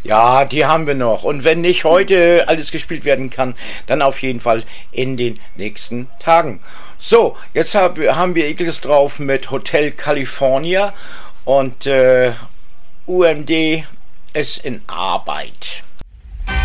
Ja, die haben wir noch. Und wenn nicht heute alles gespielt werden kann, dann auf jeden Fall in den nächsten Tagen. So, jetzt haben wir Eagles drauf mit Hotel California und UMD ist in Arbeit.